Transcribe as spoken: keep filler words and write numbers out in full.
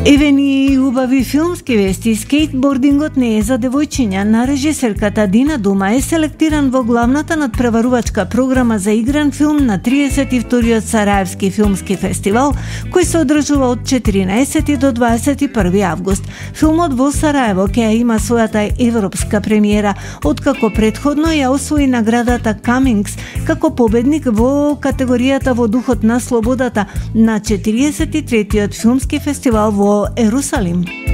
Еве ни и убави филмски вести. Скейтбордингот не е за девојчиња. На режисерката Дина Дума е селектиран во главната надпреварувачка програма за игран филм на триесет и вториот Сараевски филмски фестивал, кој се одржува од четиринаесети до дваесет и први август. Филмот во Сараево ќе има својата европска премиера, откако претходно ја освои наградата Камингс како победник во категоријата во духот на слободата на четириесет и третиот филмски фестивал во Ерусалим.